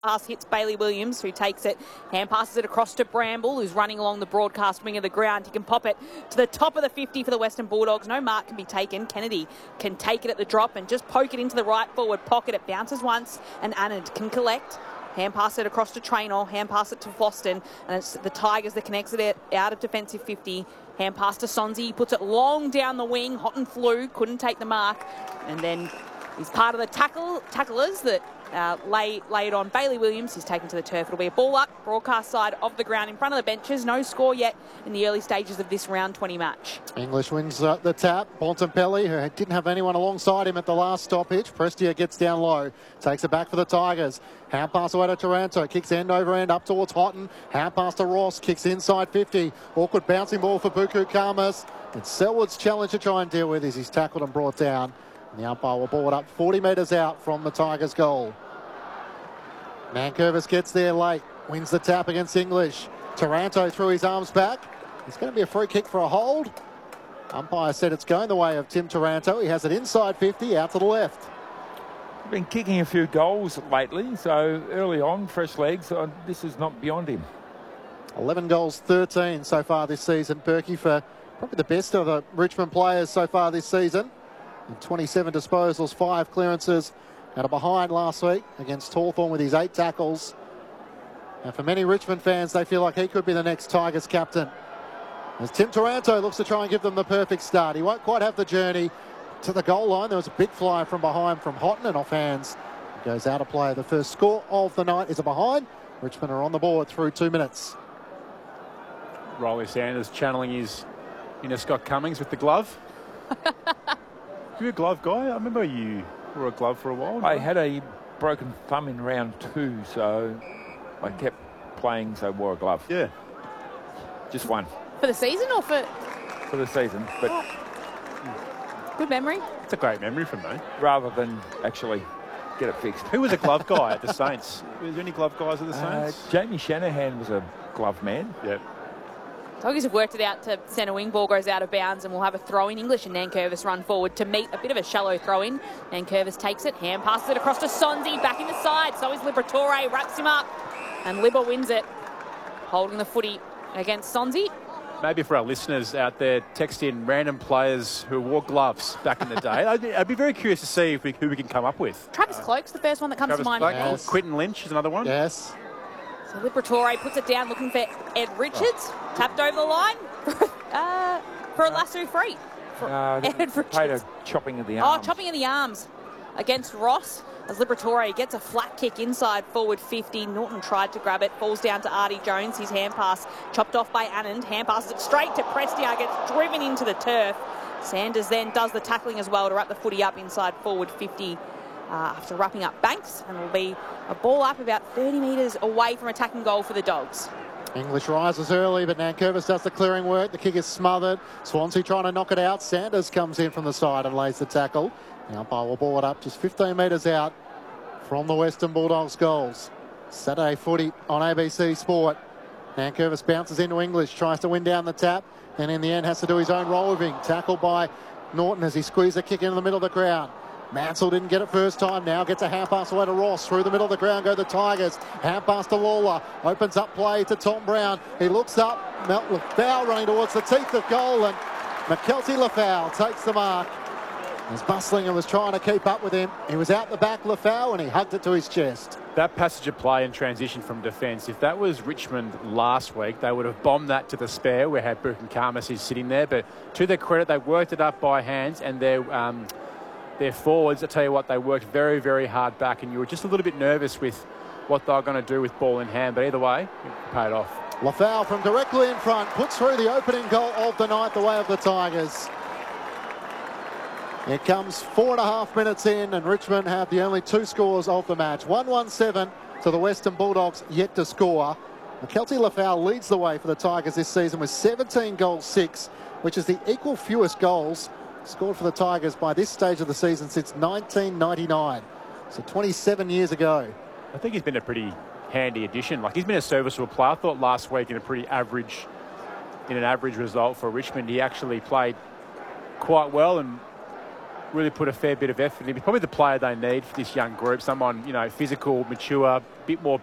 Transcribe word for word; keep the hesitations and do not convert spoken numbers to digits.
pass hits Bailey Williams, who takes it, hand passes it across to Bramble, who's running along the broadcast wing of the ground. He can pop it to the top of the fifty for the Western Bulldogs. No mark can be taken. Kennedy can take it at the drop and just poke it into the right forward pocket. It bounces once, and Anand can collect. Hand pass it across to Traynor, hand pass it to Floston, and it's the Tigers that connects it out of defensive fifty. Hand pass to Sonsie, he puts it long down the wing. Hot and flew, couldn't take the mark, and then he's part of the tackle tacklers that uh, lay, lay it on Bailey Williams. He's taken to the turf. It'll be a ball up, broadcast side of the ground in front of the benches. No score yet in the early stages of this round twenty match. English wins uh, the tap. Bontempelli, who didn't have anyone alongside him at the last stoppage. Prestia gets down low, takes it back for the Tigers. Hand pass away to Taranto, kicks end over end up towards Houghton. Hand pass to Ross, kicks inside fifty. Awkward bouncing ball for Buku Khamis. It's Selwood's challenge to try and deal with as he's tackled and brought down. And the umpire will ball it up forty metres out from the Tigers' goal. Nankervis gets there late, wins the tap against English. Taranto threw his arms back. It's going to be a free kick for a hold. Umpire said it's going the way of Tim Taranto. He has it inside fifty, out to the left. Been kicking a few goals lately, so early on, fresh legs. So this is not beyond him. eleven goals, thirteen so far this season. Berkey for probably the best of the Richmond players so far this season. And twenty-seven disposals, five clearances. Out of behind last week against Hawthorn with his eight tackles. And for many Richmond fans, they feel like he could be the next Tigers captain. As Tim Taranto looks to try and give them the perfect start. He won't quite have the journey to the goal line. There was a big fly from behind from Houghton and off hands. It goes out of play. The first score of the night is a behind. Richmond are on the board through two minutes. Riley Sanders channeling his inner Scott Cummings with the glove. You a glove guy? I remember you were a glove for a while. I had a broken thumb in round two, so I kept playing, so wore a glove. Yeah. Just one. For the season or for... For the season, but... Oh. Good memory. It's a great memory from me. Rather than actually get it fixed. Who was a glove guy at the Saints? Was there any glove guys at the Saints? Uh, Jamie Shanahan was a glove man. Yep. Doggies have worked it out to centre wing. Ball goes out of bounds and we'll have a throw in. English and Nankervis run forward to meet a bit of a shallow throw in. Nankervis takes it, hand passes it across to Sonsie, back in the side. So is Liberatore, wraps him up, and Libba wins it, holding the footy against Sonsie. Maybe for our listeners out there, text in random players who wore gloves back in the day. I'd, be, I'd be very curious to see if we, who we can come up with. Travis uh, Cloak's the first one that comes Travis to mind. Cloak, Yes. Quinton Lynch is another one. Yes. So Liberatore puts it down looking for Ed Richards. Oh. Tapped over the line uh, for a lasso free. For uh, Ed Richards. Played a chopping of the arms. Oh, chopping of the arms against Ross. As Liberatore gets a flat kick inside forward fifty. Norton tried to grab it. Falls down to Artie Jones. His hand pass chopped off by Anand. Hand passes it straight to Prestia. Gets driven into the turf. Sanders then does the tackling as well to wrap the footy up inside forward fifty uh, after wrapping up Banks. And it'll be a ball up about thirty metres away from attacking goal for the Dogs. English rises early, but Nankervis does the clearing work. The kick is smothered. Swansea trying to knock it out. Sanders comes in from the side and lays the tackle. The umpire will ball it up just fifteen metres out from the Western Bulldogs goals. Saturday footy on A B C Sport. Nankervis bounces into English, tries to win down the tap, and in the end has to do his own roving. Tackled by Norton as he squeezed a kick into the middle of the ground. Mansell didn't get it first time, now gets a hand pass away to Ross. Through the middle of the ground go the Tigers. Hand pass to Lawler, opens up play to Tom Brown. He looks up, Melt Lafau running towards the teeth of goal, and McKelty Lafau takes the mark. As Buslinger was trying to keep up with him, he was out the back, Lafau, and he hugged it to his chest. That passage of play and transition from defence, if that was Richmond last week, they would have bombed that to the spare where had Buku Khamis is sitting there. But to their credit, they worked it up by hands, and their um, their forwards, I tell you what, they worked very, very hard back, and you were just a little bit nervous with what they were going to do with ball in hand. But either way, it paid off. Lafau from directly in front puts through the opening goal of the night, the way of the Tigers. It comes four and a half minutes in, and Richmond have the only two scores of the match. one one seven to the Western Bulldogs, yet to score. McKelty Lafau leads the way for the Tigers this season with seventeen goals, six, which is the equal fewest goals scored for the Tigers by this stage of the season since nineteen ninety-nine. So twenty-seven years ago. I think he's been a pretty handy addition. Like, he's been a serviceable player. I thought last week in a pretty average, in an average result for Richmond, he actually played quite well and really put a fair bit of effort in. He's probably the player they need for this young group. Someone, you know, physical, mature, bit more